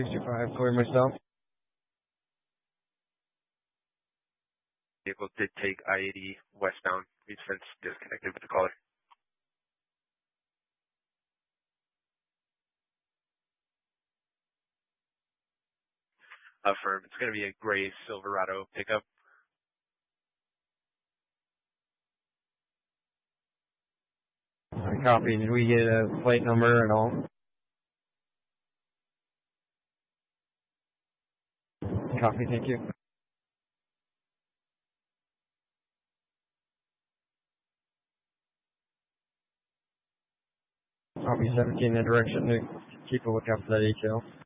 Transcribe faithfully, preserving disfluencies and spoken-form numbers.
sixty-five, clear myself. Vehicle did take I eighty westbound. We've since disconnected with the caller. Affirm. It's going to be a gray Silverado pickup. Copy. Did we get a plate number at all? Copy. Thank you. Copy seventeen in that direction to keep a lookout for that A T L.